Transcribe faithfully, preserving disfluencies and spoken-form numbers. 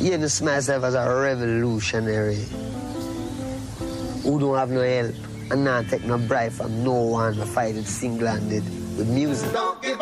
Yeah, I see myself as a revolutionary who don't have no help and not take no bribe from no one to fight it single-handed with music.